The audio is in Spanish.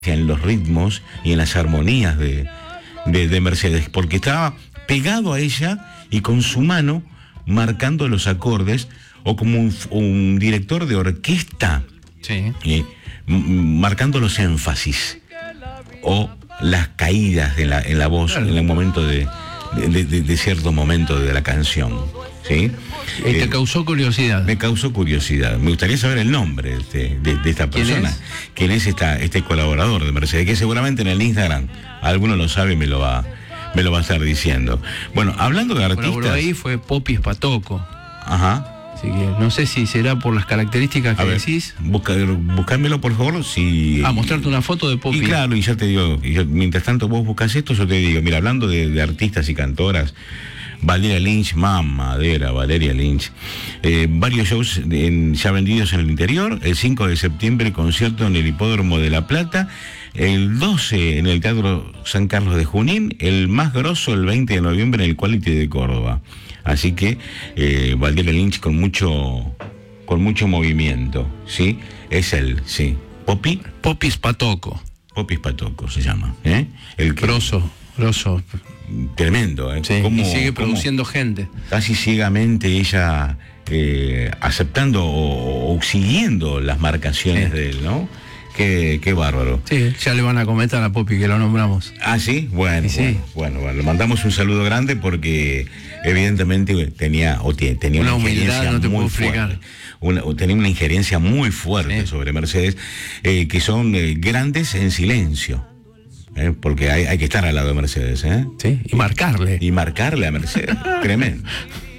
en los ritmos y en las armonías de Mercedes, porque estaba pegado a ella y con su mano marcando los acordes, o como un director de orquesta, Sí. Marcando los énfasis o las caídas en la voz, claro, en el momento de cierto momento de la canción, ¿sí? ¿Te causó curiosidad? Me causó curiosidad. Me gustaría saber el nombre de esta persona. ¿Quién es este colaborador de Mercedes? Que seguramente en el Instagram alguno lo sabe y me lo va a estar diciendo. Bueno, hablando de artistas... Por ahí fue Popis Patoco. Ajá. Así que no sé si será por las características que decís. Buscármelo, por favor. Mostrarte una foto de Popis. Y claro, y ya te digo, mientras tanto vos buscas esto, yo te digo, mira, hablando de artistas y cantoras, Valeria Lynch, mamadera, Valeria Lynch. Varios shows ya vendidos en el interior. El 5 de septiembre, concierto en el Hipódromo de La Plata. El 12 en el Teatro San Carlos de Junín. El más grosso el 20 de noviembre en el Quality de Córdoba. Así que Valeria Lynch con mucho movimiento, ¿sí? Es él, sí. Popis Patoco. Popis Patoco se llama, El que... Grosso. Tremendo, sí, y sigue produciendo gente. Casi ciegamente ella aceptando o siguiendo las marcaciones de él, ¿no? Qué bárbaro. Sí, ya le van a comentar a Popi que lo nombramos. Ah, ¿sí? Bueno, le mandamos un saludo grande porque evidentemente tenía una humildad, no te puedo explicar. Tenía una injerencia muy fuerte sobre Mercedes, que son grandes en silencio. Porque hay que estar al lado de Mercedes, Sí, y marcarle. Y marcarle a Mercedes. Tremendo.